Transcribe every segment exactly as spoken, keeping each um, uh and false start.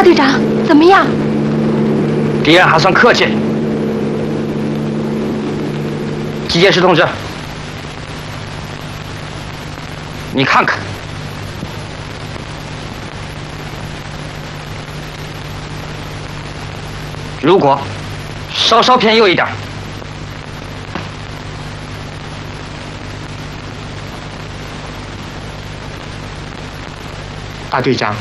大队长，怎么样？ 敌人还算客气。机械师同志，你看看，如果稍稍偏右一点， 大队长。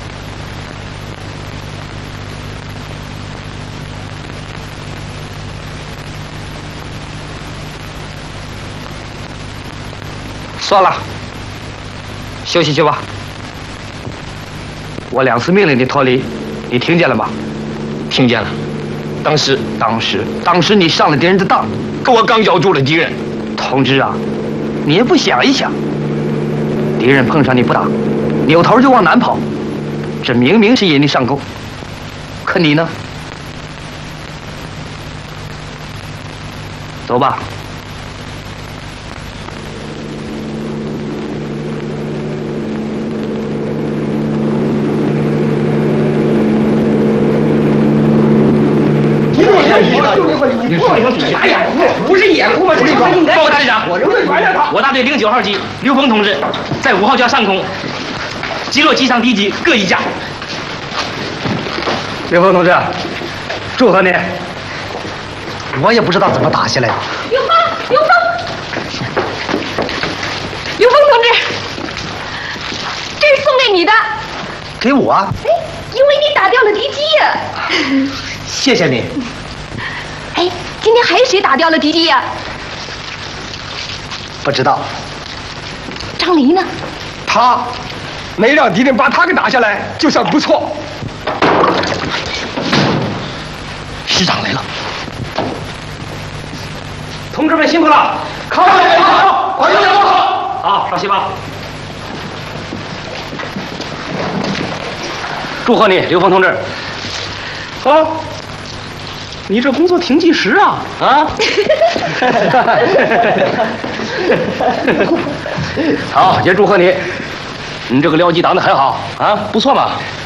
算了，休息去吧。我两次命令你脱离，你听见了吗？ 听见了。当时， 当时，当时你上了敌人的当， 可我刚咬住了敌人。 同志啊，你也不想一想，敌人碰上你不打，扭头就往南跑，这明明是引你上钩，可你呢？走吧。 哎呀，不是掩护吗？这是应该。 报告大队长， 我认为原谅他。 我大队零九号机刘峰同志在五号架上空击落机上敌机各一架。刘峰同志，祝贺你！我也不知道怎么打下来的。 刘峰，刘峰，刘峰同志，这是送给你的。 给我？ 哎，因为你打掉了敌机呀。 谢谢你。 哎，今天还有谁打掉了敌机呀？ 不知道。 张离呢？ 他没让敌人把他给打下来，就算不错。 师长来了，同志们辛苦了，靠外面好，往右边好。好，稍息吧。祝贺你，刘峰同志。啊。 你这工作挺计时啊！啊！好，也祝贺你，你这个僚机当的很好啊，不错嘛。